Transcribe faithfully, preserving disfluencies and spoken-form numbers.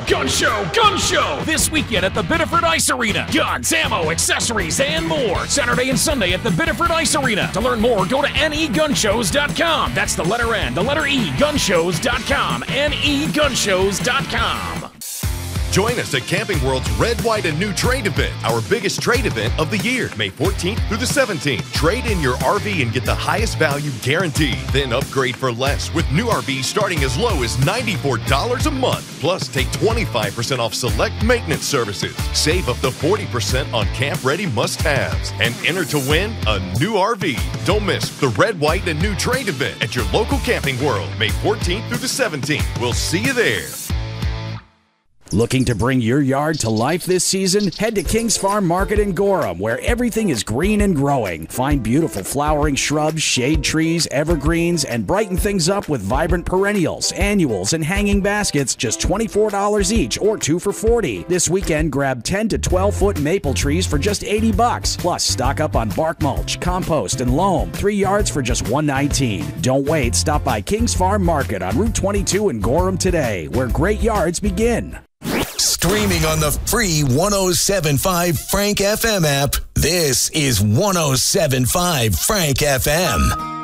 Gun Show, Gun Show! This weekend at the Biddeford Ice Arena. Guns, ammo, accessories, and more. Saturday and Sunday at the Biddeford Ice Arena. To learn more, go to N E gun shows dot com. That's the letter N, the letter E, gun shows dot com. N E gun shows dot com. Join us at Camping World's Red, White, and New Trade event, our biggest trade event of the year, May fourteenth through the seventeenth. Trade in your R V and get the highest value guaranteed. Then upgrade for less with new R Vs starting as low as ninety-four dollars a month. Plus, take twenty-five percent off select maintenance services. Save up to forty percent on camp-ready must-haves. And enter to win a new R V. Don't miss the Red, White, and New Trade event at your local Camping World, May fourteenth through the seventeenth. We'll see you there. Looking to bring your yard to life this season? Head to King's Farm Market in Gorham, where everything is green and growing. Find beautiful flowering shrubs, shade trees, evergreens, and brighten things up with vibrant perennials, annuals, and hanging baskets, just twenty-four dollars each or two for forty dollars. This weekend, grab ten to twelve foot maple trees for just eighty bucks. Plus, stock up on bark mulch, compost, and loam. Three yards for just one nineteen. Don't wait. Stop by King's Farm Market on Route twenty-two in Gorham today, where great yards begin. Streaming on the free one oh seven point five Frank F M app, this is one oh seven point five Frank F M.